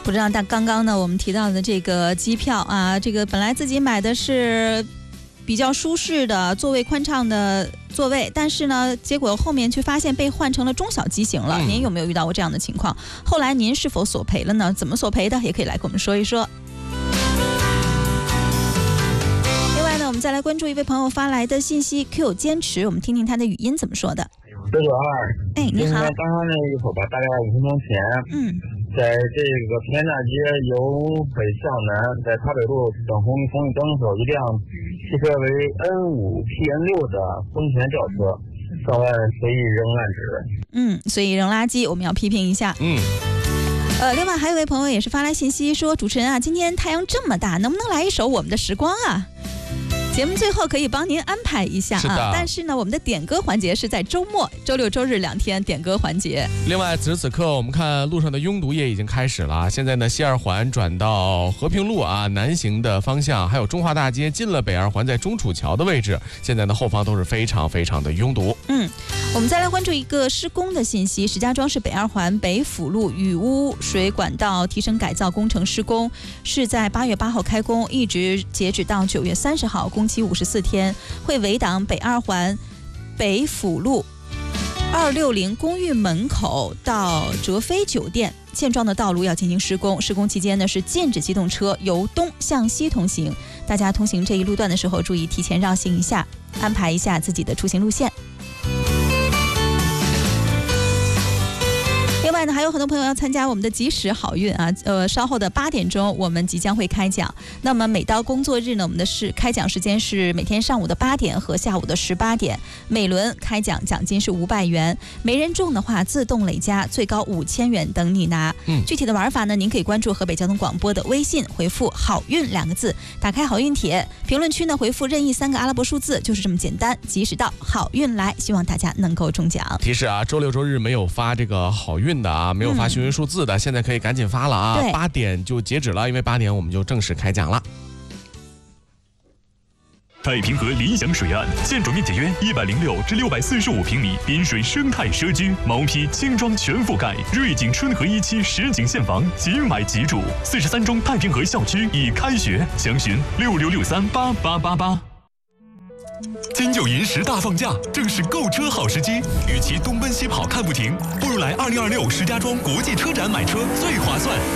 不知道但刚刚呢我们提到的这个机票啊，这个本来自己买的是比较舒适的座位宽敞的座位，但是呢结果后面却发现被换成了中小机型了。您有没有遇到过这样的情况？后来您是否索赔了呢？怎么索赔的也可以来跟我们说一说。另外呢我们再来关注一位朋友发来的信息 Q 坚持，我们听听他的语音怎么说的。 992， 你好。 刚刚那一会儿吧，大概5分钟前，在这个平安大街由北向南，在塔北路等红绿灯的时候，一辆汽车为 N5PN6 的丰田轿车上外随意扔烂纸。 随意扔垃圾，我们要批评一下。另外还有一位朋友也是发来信息说，主持人啊，今天太阳这么大，能不能来一首《我们的时光》啊？节目最后可以帮您安排一下啊，但是呢，我们的点歌环节是在周末、周六、周日2天点歌环节。 另外，此时此刻我们看路上的拥堵也已经开始了。现在呢，西二环转到和平路啊南行的方向，还有中华大街进了北二环，在中楚桥的位置，现在呢后方都是非常非常的拥堵。 我们再来关注一个施工的信息，石家庄市北二环北辅路雨污水管道提升改造工程施工，是在8月8号开工，一直截止到9月30号，工期54天，会围挡北二环北辅路260公寓门口到哲飞酒店现状的道路要进行施工。施工期间呢是禁止机动车由东向西通行，大家通行这一路段的时候注意提前绕行一下，安排一下自己的出行路线。另外呢，还有很多朋友要参加我们的及时好运啊！稍后的8点钟，我们即将会开奖。那么每到工作日呢，我们的开奖时间是每天上午的8点和下午的18点。每轮开奖奖金是500元，没人中的话自动累加，最高5000元等你拿。具体的玩法呢，您可以关注河北交通广播的微信，回复"好运"2个字，打开好运帖，评论区呢回复任意3个阿拉伯数字，就是这么简单。及时到，好运来，希望大家能够中奖。 提示啊，周六周日没有发这个好运的啊，没有发幸运数字的，现在可以赶紧发了啊！8点就截止了，因为8点我们就正式开奖了。 太平河理想水岸，建筑面积约106至645平米，滨水生态社区，毛坯轻装全覆盖，瑞景春和1期实景现房，即买即住。43中太平河校区已开学，详询6663888888。金九银10大放假，正是购车好时机。与其东奔西跑看不停，不如来2026石家庄国际车展买车最划算。